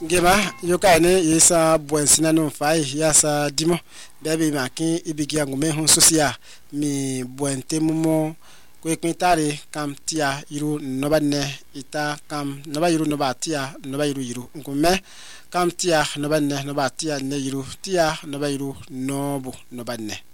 ngema yokaine yesa bwensina no fai yasa dimo bebe maki ibigia ngume hon sosia mi bwente mumo kwekmitare kam tia iru nobanne ita kam noba iru nobatia noba iru ngume kam tia nobanne nobatia ne iru tia noba iru nobu nobanne